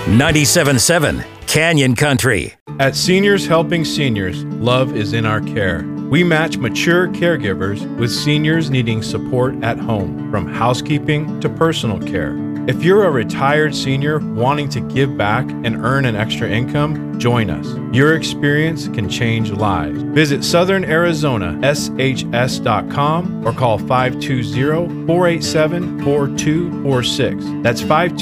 97.7 Canyon Country. At Seniors Helping Seniors, love is in our care. We match mature caregivers with seniors needing support at home, from housekeeping to personal care. If you're a retired senior wanting to give back and earn an extra income, join us. Your experience can change lives. Visit SouthernArizonaSHS.com or call 520-487-4246. That's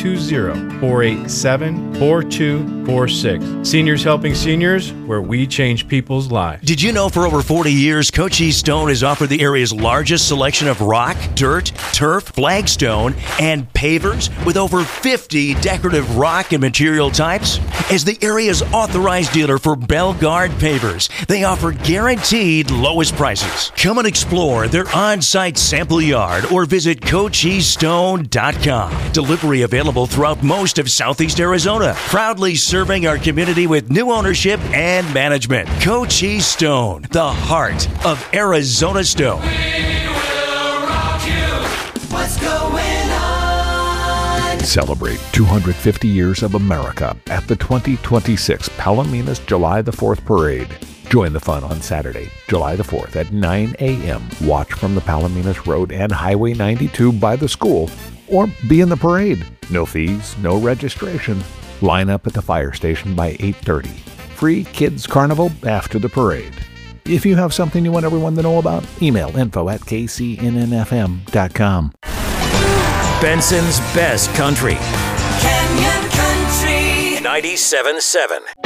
520-487-4246. Seniors Helping Seniors, where we change people's lives. Did you know for over 40 years, Coach E. Stone has offered the area's largest selection of rock, dirt, turf, flagstone, and pavers with over 50 decorative rock and material types? As the area's authorized dealer for Belgard Pavers, they offer guaranteed lowest prices. Come and explore their on-site sample yard or visit CoachEstone.com. Delivery available throughout most of Southeast Arizona, proudly serving our community with new ownership and management. Coach E. Stone, the heart of Arizona stone. We will rock you. What's going on? Celebrate 250 years of America at the 2026 Palominas July the 4th Parade. Join the fun on Saturday, July the 4th at 9 a.m. Watch from the Palominas Road and Highway 92 by the school, or be in the parade. No fees, no registration. Line up at the fire station by 8:30. Free Kids Carnival after the parade. If you have something you want everyone to know about, email info@kcnnfm.com. Benson's Best Country. Canyon Country. 97.7.